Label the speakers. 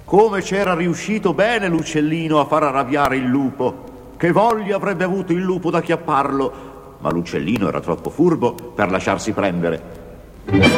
Speaker 1: Come c'era riuscito bene l'uccellino a far arrabbiare il lupo. Che voglia avrebbe avuto il lupo da acchiapparlo, ma l'uccellino era troppo furbo per lasciarsi prendere.